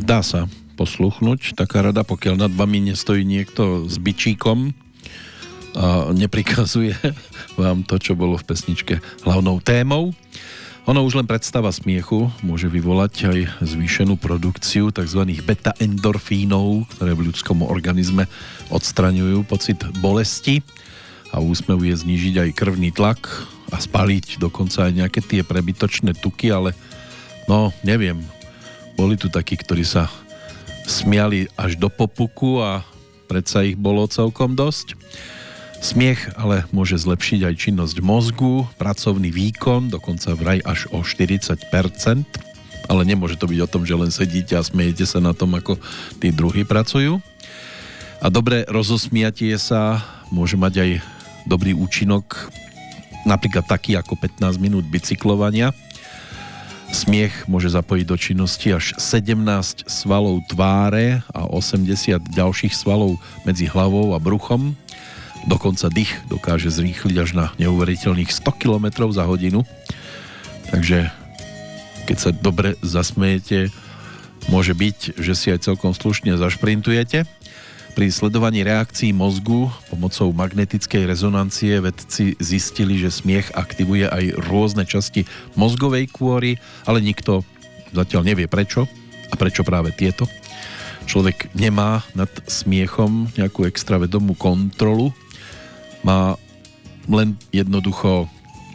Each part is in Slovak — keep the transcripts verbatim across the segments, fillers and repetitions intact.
dá sa posluchnúť taká rada, pokiaľ nad vami nestojí niekto s bičíkom a neprikazuje vám to, čo bolo v pesničke hlavnou témou. Ono už len predstava smiechu môže vyvolať aj zvýšenú produkciu tzv. Beta-endorfínov, ktoré v ľudskom organizme odstraňujú pocit bolesti a úsmev je znížiť aj krvný tlak a spaliť dokonca aj nejaké tie prebytočné tuky, ale no, neviem. Boli tu takí, ktorí sa smiali až do popuku a predsa ich bolo celkom dosť. Smiech ale môže zlepšiť aj činnosť mozgu, pracovný výkon, dokonca vraj až o štyridsať percent. Ale nemôže to byť o tom, že len sedíte a smejete sa na tom, ako tí druhí pracujú. A dobré rozosmiatie sa môže mať aj dobrý účinok, napríklad taký ako pätnásť minút bicyklovania. Smiech môže zapojiť do činnosti až sedemnásť svalov tváre a osemdesiat ďalších svalov medzi hlavou a bruchom. Dokonca dých dokáže zrýchliť až na neuveriteľných sto kilometrov za hodinu. Takže keď sa dobre zasmejete, môže byť, že si aj celkom slušne zašprintujete. Pri sledovaní reakcií mozgu pomocou magnetickej rezonancie vedci zistili, že smiech aktivuje aj rôzne časti mozgovej kôry, ale nikto zatiaľ nevie prečo a prečo práve tieto. Človek nemá nad smiechom nejakú extra vedomú kontrolu, má len jednoducho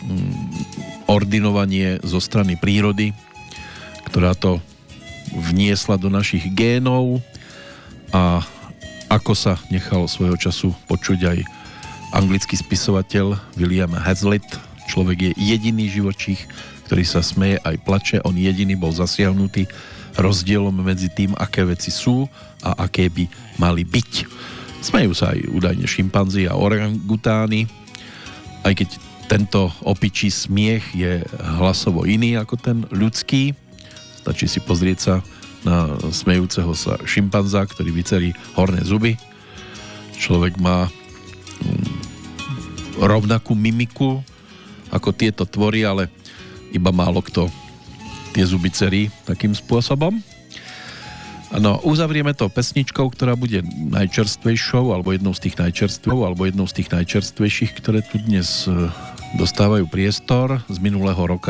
ordinovanie zo strany prírody, ktorá to vniesla do našich génov a ako sa nechal svojho času počuť aj anglický spisovateľ William Hazlitt. Človek je jediný živočích, ktorý sa smeje aj plače, on jediný bol zasiahnutý rozdielom medzi tým, aké veci sú a aké by mali byť. Smejú sa aj údajne šimpanzi a orangutány, aj keď tento opičí smiech je hlasovo iný ako ten ľudský. Stačí si pozrieť sa na smejúceho sa šimpanza, ktorý vycerí horné zuby. Človek má rovnakú mimiku ako tieto tvory, ale iba málo kto tie zuby cerí takým spôsobom. No, uzavrieme to pesničkou, ktorá bude najčerstvejšou, alebo jednou z tých najčerstvejších, alebo jednou z tých najčerstvejších, ktoré tu dnes dostávajú priestor. Z minulého roka